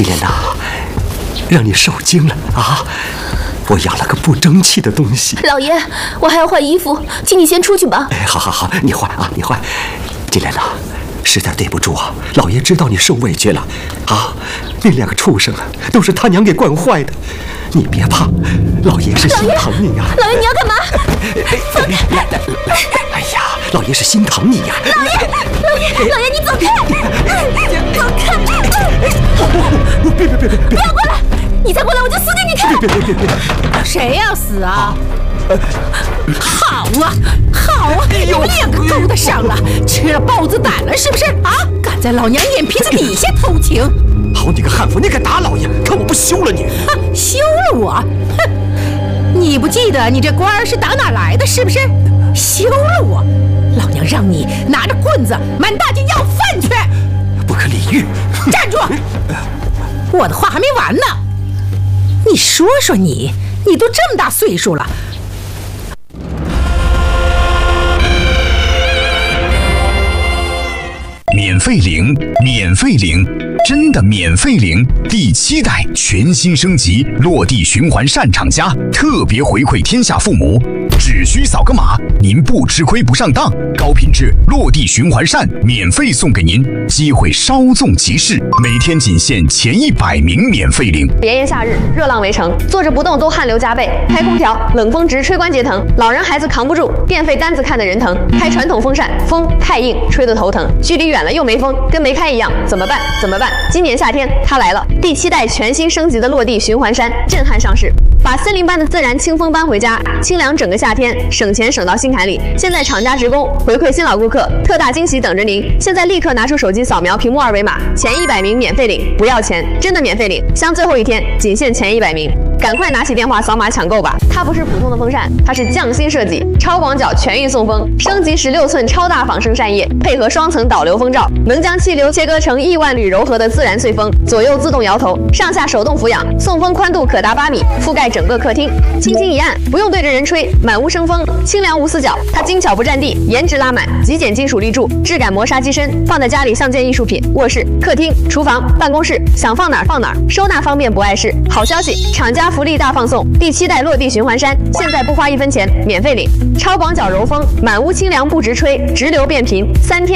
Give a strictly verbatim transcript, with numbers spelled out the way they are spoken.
金莲娜，让你受惊了啊！我养了个不争气的东西。 老爷，我还要换衣服，请你先出去吧。 哎，好好好，你换啊，你换。金莲娜，实在对不住啊，老爷知道你受委屈了啊。那两个畜生啊，都是他娘给惯坏的。你别怕，老爷是心疼你呀、啊。 老爷，你要干嘛？放开！ 哎呀，老爷是心疼你呀、啊。 老爷，老爷，老爷，你走开！走开！ 别别别别！ 不要过来！你再过来，我就撕给你看！ 别别别别！ 谁要死啊？好啊，好啊！你们两个勾搭上了，吃了豹子胆了是不是啊？敢在老娘眼皮子底下偷情！ 好你个悍妇，你敢打老爷，看我不休了你！ 哼，休了我！哼，你不记得你这官儿是打哪来的，是不是？休了我，老娘让你拿着棍子满大街要饭去！ 不可理喻！ 站住！我的话还没完呢。你说说你，你都这么大岁数了。 免费领，免费领，真的免费领！第七代全新升级，落地循环扇厂家特别回馈天下父母，只需扫个码，您不吃亏不上当，高品质落地循环扇免费送给您，机会稍纵即逝，每天仅限前一百名免费领。 炎炎夏日，热浪围城，坐着不动都汗流浃背，开空调，冷风直吹关节疼，老人孩子扛不住，电费单子看得人疼，开传统风扇，风太硬，吹得头疼，距离远了又没风，跟没开一样，怎么办？怎么办？今年夏天它来了，第七代全新升级的落地循环扇震撼上市，把森林般的自然清风搬回家，清凉整个夏天，省钱省到心坎里。现在厂家职工回馈新老顾客，特大惊喜等着您！现在立刻拿出手机扫描屏幕二维码，前一百名免费领，不要钱，真的免费领，像最后一天，仅限前一百名。赶快拿起电话扫码抢购吧！它不是普通的风扇，它是匠心设计、超广角全域送风，升级十六寸超大仿生扇叶，配合双层导流风罩，能将气流切割成亿万缕柔和的自然碎风，左右自动摇头，上下手动俯仰，送风宽度可达八米，覆盖整个客厅。轻轻一按，不用对着人吹，满屋生风，清凉无死角。它精巧不占地，颜值拉满，极简金属立柱，质感磨砂机身，放在家里像件艺术品。卧室、客厅、厨房、办公室，想放哪儿放哪儿，收纳方便不碍事。好消息，厂家福利大放送，第七代落地循环扇，现在不花一分钱，免费领，超广角柔风，满屋清凉不直吹，直流变频，三天。